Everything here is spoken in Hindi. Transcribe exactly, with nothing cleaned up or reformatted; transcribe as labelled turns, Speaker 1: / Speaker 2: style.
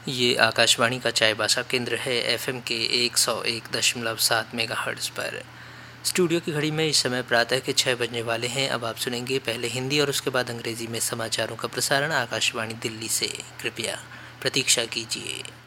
Speaker 1: ये आकाशवाणी का चाईबासा केंद्र है एफएम के एक सौ एक दशमलव सात मेगाहर्ट्ज़ पर। स्टूडियो की घड़ी में इस समय प्रातः के छः बजने वाले हैं। अब आप सुनेंगे पहले हिंदी और उसके बाद अंग्रेजी में समाचारों का प्रसारण आकाशवाणी दिल्ली से। कृपया प्रतीक्षा कीजिए।